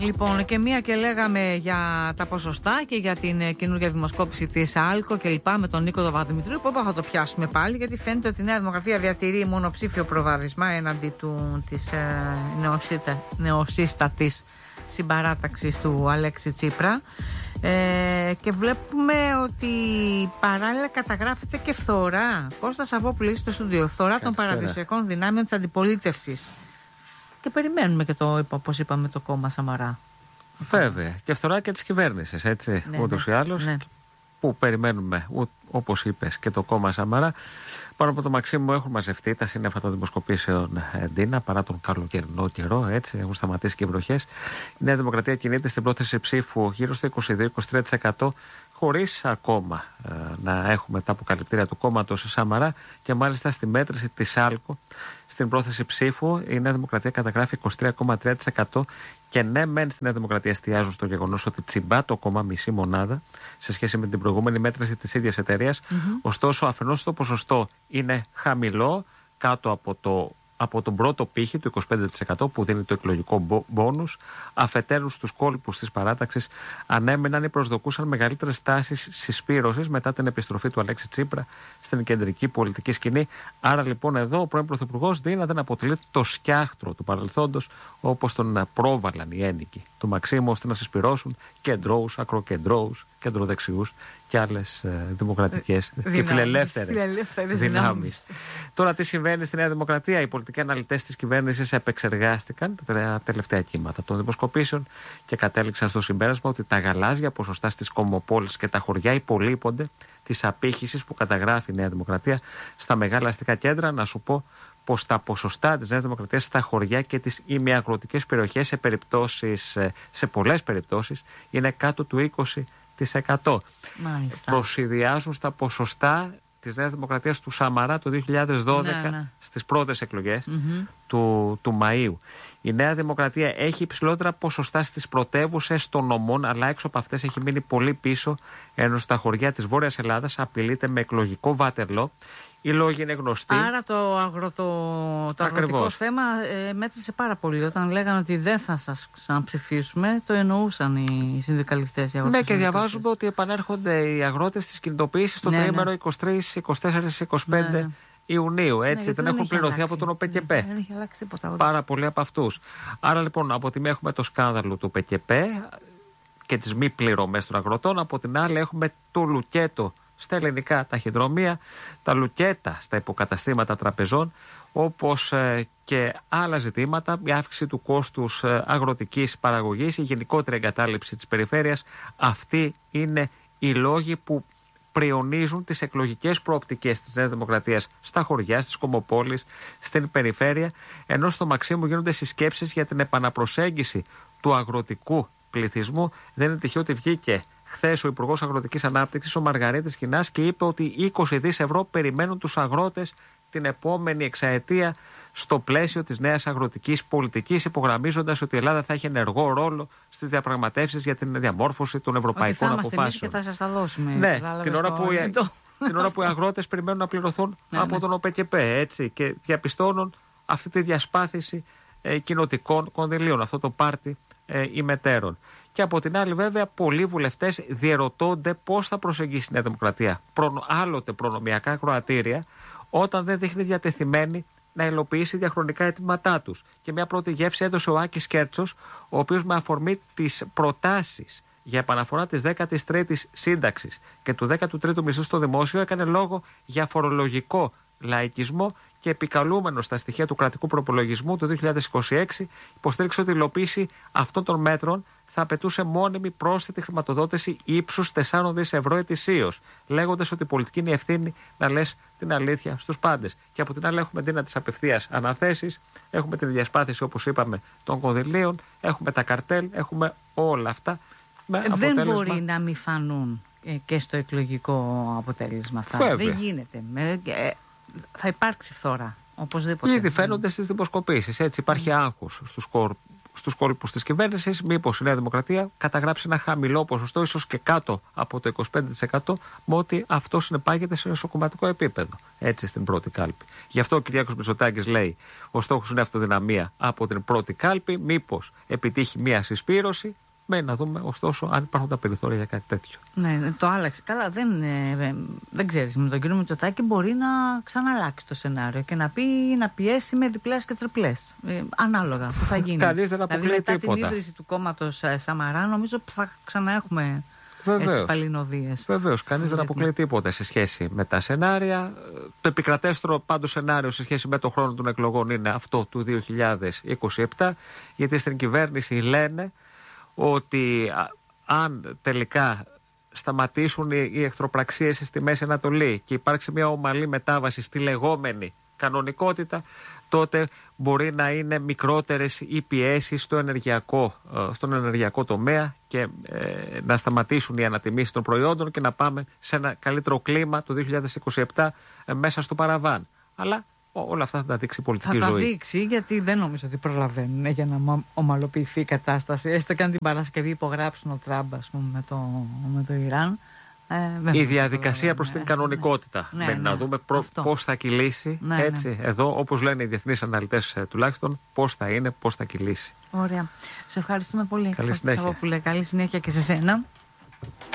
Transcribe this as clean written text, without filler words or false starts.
Λοιπόν, και μία και λέγαμε για τα ποσοστά και για την καινούργια δημοσκόπηση της ΑΛΚΟ και λοιπά με τον Νίκο Παπαδημητρίου. Από εδώ θα το πιάσουμε πάλι, γιατί φαίνεται ότι η Νέα Δημοκρατία διατηρεί μονοψήφιο προβάδισμα έναντι της νεοσύστατης συμπαράταξης του Αλέξη Τσίπρα. Και βλέπουμε ότι παράλληλα καταγράφεται και φθορά. Κώστα Σαββόπουλου στο στούντιο. Φθορά των παραδοσιακών δυνάμεων της αντιπολίτευσης. Και περιμένουμε και όπως είπαμε, το κόμμα Σαμαρά. Βέβαια. Και φθορά και της κυβέρνησης, έτσι, ναι, ούτως ή άλλως. Ναι. Που περιμένουμε, όπως είπες, και το κόμμα Σαμαρά. Πάνω από το Μαξίμου έχουν μαζευτεί τα σύννεφα των δημοσκοπήσεων Ντίνα, παρά τον καλοκαιρινό καιρό, έτσι, έχουν σταματήσει και οι βροχές. Η Νέα Δημοκρατία κινείται στην πρόθεση ψήφου γύρω στο 22-23%, χωρίς ακόμα να έχουμε τα αποκαλυπτήρια του κόμματος Σαμαρά, και μάλιστα στη μέτρηση της ΑΛΚΟ στην πρόθεση ψήφου η Νέα Δημοκρατία καταγράφει 23,3%. Και ναι, μεν στη Νέα Δημοκρατία εστιάζουν στο γεγονός ότι τσιμπά το κόμμα μισή μονάδα σε σχέση με την προηγούμενη μέτρηση της ίδιας εταιρείας. Ωστόσο, αφενός το ποσοστό είναι χαμηλό, κάτω από τον πρώτο πύχη του 25% που δίνει το εκλογικό μπόνους. Αφετέρου, στους κόλπους της παράταξης ανέμεναν ή προσδοκούσαν μεγαλύτερες τάσεις συσπήρωσης μετά την επιστροφή του Αλέξη Τσίπρα στην κεντρική πολιτική σκηνή. Άρα λοιπόν εδώ ο πρώην Πρωθυπουργός Ντίνα δεν αποτελεί το σκιάχτρο του παρελθόντος, όπως τον πρόβαλαν οι ένικοι του Μαξίμου, ώστε να συσπηρώσουν κεντρώους, ακροκεντρώους, κεντροδεξιούς και άλλες δημοκρατικές και φιλελεύθερες δυνάμεις. Τώρα τι συμβαίνει στη Νέα Δημοκρατία? Οι πολιτικοί αναλυτές της κυβέρνησης επεξεργάστηκαν τα τελευταία κύματα των δημοσκοπήσεων και κατέληξαν στο συμπέρασμα ότι τα γαλάζια ποσοστά στις κομμοπόλεις και τα χωριά υπολείπονται της απήχησης που καταγράφει η Νέα Δημοκρατία στα μεγάλα αστικά κέντρα. Να σου πω πως τα ποσοστά της Νέας Δημοκρατίας στα χωριά και τις ημιαγροτικές περιοχές σε πολλές περιπτώσεις είναι κάτω του 20%. Προσυδειάζουν στα ποσοστά της Νέας Δημοκρατίας του Σαμαρά το 2012, στις πρώτες εκλογές του Μαΐου. Η Νέα Δημοκρατία έχει υψηλότερα ποσοστά στις πρωτεύουσες των νομών, αλλά έξω από αυτές έχει μείνει πολύ πίσω, ενώ στα χωριά της Βόρειας Ελλάδας απειλείται με εκλογικό βάτερλο. Οι λόγοι είναι γνωστοί. Άρα το αγροτικό θέμα μέτρησε πάρα πολύ. Όταν λέγανε ότι δεν θα σας ξαναψηφίσουμε, το εννοούσαν οι συνδικαλιστές. Ναι, και διαβάζουμε ότι επανέρχονται οι αγρότες στις κινητοποιήσεις στο τριήμερο 23, 24, 25 Ιουνίου. Έτσι, δεν έχουν πληρωθεί από τον ΟΠΚΠ. Δεν έχει αλλάξει τίποτα. Πάρα πολλοί από αυτούς. Άρα λοιπόν, από τη μία έχουμε το σκάνδαλο του ΟΠΚΠ και τις μη πληρωμές των αγροτών. Από την άλλη έχουμε το λουκέτο στα ελληνικά ταχυδρομεία, τα λουκέτα στα υποκαταστήματα τραπεζών, όπως και άλλα ζητήματα, η αύξηση του κόστους αγροτικής παραγωγής, η γενικότερη εγκατάλειψη της περιφέρειας. Αυτοί είναι οι λόγοι που πριονίζουν τις εκλογικές προοπτικές της Νέας Δημοκρατίας στα χωριά, στις κομμοπόλεις, στην περιφέρεια, ενώ στο Μαξίμου γίνονται συσκέψεις για την επαναπροσέγγιση του αγροτικού πληθυσμού. Δεν είναι τυχαίο ότι βγήκε χθες ο Υπουργός Αγροτικής Ανάπτυξης, ο Μαργαρίτης Χινάς, και είπε ότι 20 δις ευρώ περιμένουν τους αγρότες την επόμενη εξαετία στο πλαίσιο της νέας αγροτικής πολιτικής, υπογραμμίζοντας ότι η Ελλάδα θα έχει ενεργό ρόλο στις διαπραγματεύσεις για την διαμόρφωση των ευρωπαϊκών αποφάσεων. Και θα σας τα δώσουμε. Ναι, την ώρα που οι αγρότες περιμένουν να πληρωθούν από τον ΟΠΚΠ, έτσι, και διαπιστώνουν αυτή τη διασπάθηση κοινοτικών κονδυλίων, αυτό το πάρτι ημετέρων. Και από την άλλη, βέβαια, πολλοί βουλευτές διερωτώνται πώς θα προσεγγίσει η Νέα Δημοκρατία άλλοτε προνομιακά κροατήρια, όταν δεν δείχνει διατεθειμένη να υλοποιήσει διαχρονικά αιτήματά τους. Και μια πρώτη γεύση έδωσε ο Άκης Κέρτσος, ο οποίος με αφορμή τις προτάσεις για επαναφορά της 13ης σύνταξης και του 13ου μισθού στο δημόσιο έκανε λόγο για φορολογικό λαϊκισμό και, επικαλούμενο στα στοιχεία του κρατικού προπολογισμού του 2026, υποστήριξε ότι η υλοποίηση αυτών των μέτρων θα απαιτούσε μόνιμη πρόσθετη χρηματοδότηση ύψους 4 δις ευρώ ετησίως, λέγοντας ότι η πολιτική είναι η ευθύνη να λες την αλήθεια στους πάντες. Και από την άλλη έχουμε Ντίνα τις απευθείας αναθέσεις, έχουμε την διασπάθηση, όπως είπαμε, των κονδυλίων, έχουμε τα καρτέλ, έχουμε όλα αυτά. Δεν μπορεί να μην φανούν και στο εκλογικό αποτέλεσμα αυτά. Δεν γίνεται. Θα υπάρξει φθορά, οπωσδήποτε. Ήδη φαίνονται στις δημοσκοπήσεις. Έτσι, υπάρχει άγχος στους στους κόλπους της κυβέρνησης, μήπως η Νέα Δημοκρατία καταγράψει ένα χαμηλό ποσοστό, ίσως και κάτω από το 25%, με ότι αυτό συνεπάγεται σε νοσοκομματικό επίπεδο. Έτσι στην πρώτη κάλπη. Γι' αυτό ο Κυριάκος Μητσοτάκης λέει: ο στόχος είναι αυτοδυναμία από την πρώτη κάλπη. Μήπως επιτύχει μία συσπήρωση. Να δούμε ωστόσο αν υπάρχουν τα περιθώρια για κάτι τέτοιο. Ναι, το άλλαξε. Καλά, δεν ξέρεις. Με τον κύριο Μητσοτάκη μπορεί να ξαναλλάξει το σενάριο και να πιέσει με διπλές και τριπλές. Ανάλογα που θα γίνει. Κανείς δεν αποκλείει μετά τίποτα. την ίδρυση του κόμματος Σαμαρά, νομίζω θα ξαναέχουμε παλινοδίες. Βεβαίως, κανείς δεν αποκλείει τίποτα σε σχέση με τα σενάρια. Το επικρατέστερο πάντως σενάριο σε σχέση με τον χρόνο των εκλογών είναι αυτό του 2027, γιατί στην κυβέρνηση λένε ότι αν τελικά σταματήσουν οι εχθροπραξίες στη Μέση Ανατολή και υπάρξει μια ομαλή μετάβαση στη λεγόμενη κανονικότητα, τότε μπορεί να είναι μικρότερες οι πιέσεις στον ενεργειακό τομέα και να σταματήσουν οι ανατιμήσεις των προϊόντων και να πάμε σε ένα καλύτερο κλίμα το 2027 μέσα στο παραβάν. Αλλά όλα αυτά θα τα δείξει η πολιτική ζωή. Θα τα δείξει, γιατί δεν νομίζω ότι προλαβαίνουν για να ομαλοποιηθεί η κατάσταση. Έστω και αν την Παρασκευή υπογράψουν ο Τραμπ, ας πούμε, με το Ιράν. Η διαδικασία προς την κανονικότητα. Να δούμε πώς θα κυλήσει. Έτσι, εδώ, όπως λένε οι διεθνείς αναλυτές τουλάχιστον, πώς θα είναι, πώς θα κυλήσει. Ωραία. Σε ευχαριστούμε πολύ. Καλή συνέχεια. Καλή συνέχεια και σε σένα.